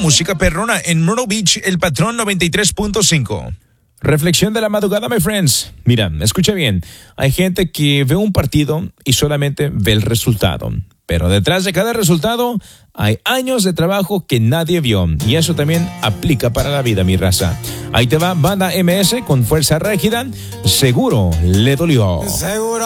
música perrona en Myrtle Beach, El Patrón 93.5. Reflexión de la madrugada, my friends. Mira, escucha bien. Hay gente que ve un partido y solamente ve el resultado. Pero detrás de cada resultado hay años de trabajo que nadie vio. Y eso también aplica para la vida, mi raza. Ahí te va Banda MS con Fuerza Régida. Seguro le dolió. Seguro.